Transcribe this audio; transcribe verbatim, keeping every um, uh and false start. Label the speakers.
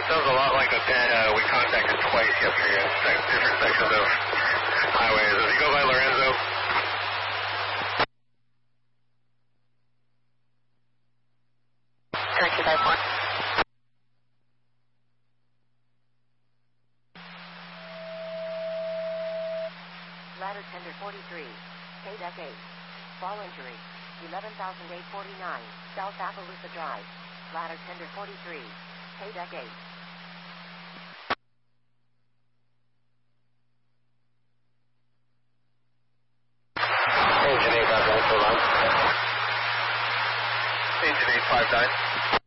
Speaker 1: Sounds a lot like a dad uh, we contacted twice yesterday in sec- different sections of highways. Does he go by Lorenzo?
Speaker 2: Thank you, five one.
Speaker 3: Ladder tender forty-three. K D E C eight. Fall injury. eleven thousand eight hundred forty-nine. South Appaloosa Drive. Ladder tender forty-three. K D E C eight.
Speaker 1: Engine eight five nine. Engine eight five nine.